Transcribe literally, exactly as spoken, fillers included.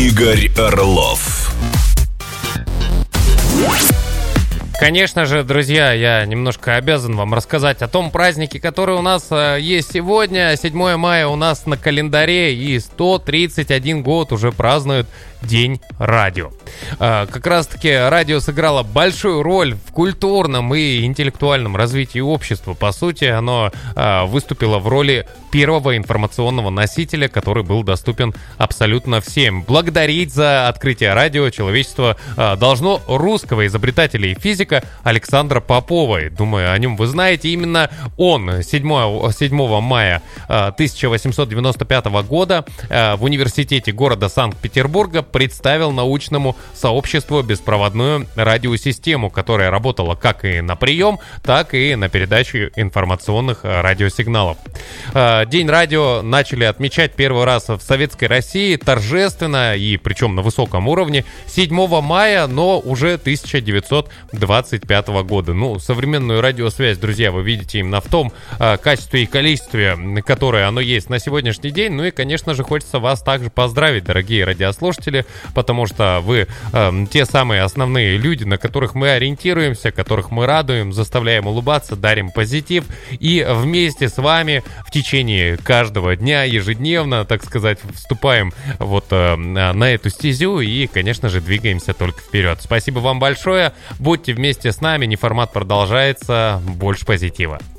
Игорь Орлов. Конечно же, друзья, я немножко обязан вам рассказать о том празднике, который у нас э, есть сегодня. седьмое мая у нас на календаре, и сто тридцать один год уже празднуют День радио. Э, как раз-таки радио сыграло большую роль в культурном и интеллектуальном развитии общества. По сути, оно э, выступило в роли первого информационного носителя, который был доступен абсолютно всем. Благодарить за открытие радио человечество э, должно русского изобретателя и физика Александра Попова. Думаю, о нем вы знаете. Именно он седьмого мая тысяча восемьсот девяносто пятого года в университете города Санкт-Петербурга представил научному сообществу беспроводную радиосистему, которая работала как и на прием, так и на передачу информационных радиосигналов. День радио начали отмечать первый раз в Советской России торжественно, и причем на высоком уровне, седьмого мая, но уже тысяча девятьсот двадцать пятого года. Ну, современную радиосвязь, друзья, вы видите именно в том э, качестве и количестве, которое оно есть на сегодняшний день. Ну и, конечно же, хочется вас также поздравить, дорогие радиослушатели, потому что вы э, те самые основные люди, на которых мы ориентируемся, которых мы радуем, заставляем улыбаться, дарим позитив. И вместе с вами в течение каждого дня, ежедневно, так сказать, вступаем вот э, на эту стезю и, конечно же, двигаемся только вперед. Спасибо вам большое. Будьте вместе с нами, неформат продолжается, больше позитива.